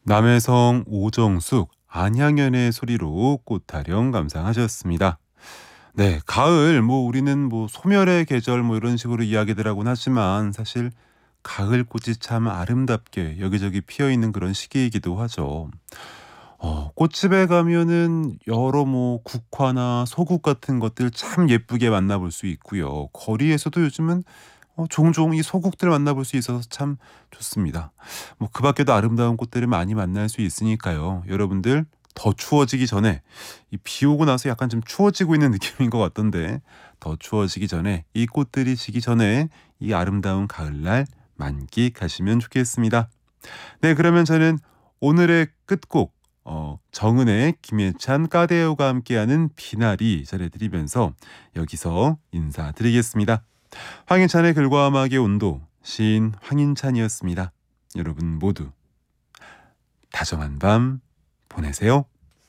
남해성 오정숙 안향연의 소리로 꽃타령 감상하셨습니다. 네, 가을 우리는 소멸의 계절 이런 식으로 이야기들 하곤 하지만 사실 가을 꽃이 참 아름답게 여기저기 피어 있는 그런 시기이기도 하죠. 꽃집에 가면은 여러 국화나 소국 같은 것들 참 예쁘게 만나볼 수 있고요. 거리에서도 요즘은 종종 이 소국들 만나볼 수 있어서 참 좋습니다. 그 밖에도 아름다운 꽃들을 많이 만날 수 있으니까요. 여러분들 더 추워지기 전에 이 비 오고 나서 약간 좀 추워지고 있는 느낌인 것 같던데 더 추워지기 전에 이 꽃들이 지기 전에 이 아름다운 가을날 만끽하시면 좋겠습니다. 네, 그러면 저는 오늘의 끝곡 정은의 김예찬 까데오가 함께하는 비나리 전해드리면서 여기서 인사드리겠습니다. 황인찬의 글과 음악의 온도 시인 황인찬이었습니다. 여러분 모두 다정한 밤 보내세요.